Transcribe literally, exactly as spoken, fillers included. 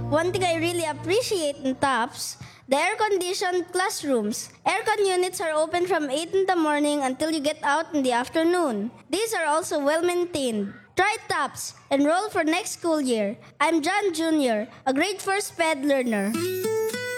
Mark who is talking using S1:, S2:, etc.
S1: One thing I really appreciate in TOPS, the air-conditioned classrooms. Aircon units are open from eight in the morning until you get out in the afternoon. These are also well-maintained. Try TOPS. Enroll for next school year. I'm John Junior, a grade four SPED learner.